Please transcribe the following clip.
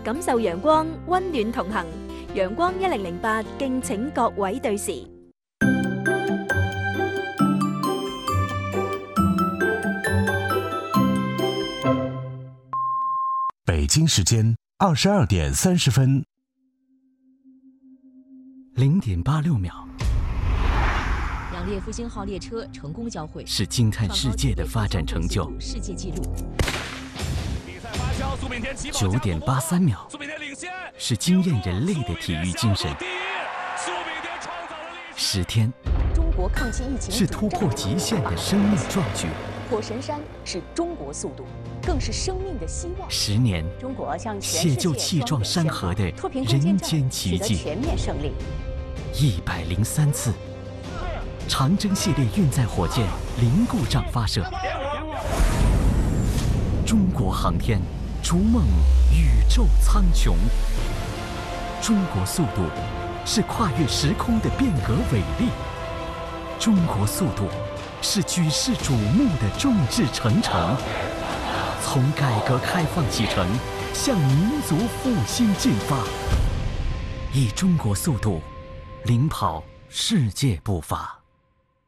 感受陽光，溫暖同行。陽光1008，敬請各位對時。 北京时间22点30分 ，0.86秒。 2列复兴号列车成功交汇， 是惊叹世界的发展成就。 世界纪录。 9.83秒，是惊艳人类的体育精神。10天， 中国抗击疫情是突破极限的生命壮举。 火神山是中国速度，更是生命的希望。 10年， 中国向全世界写就气壮山河的人间奇迹。 全面胜利。 103次，长征系列运载火箭零故障发射。中国航天逐梦宇宙苍穹。中国速度是跨越时空的变革伟力。中国速度是举世瞩目的众志成城。从改革开放启程，向民族复兴进发，以中国速度领跑世界步伐。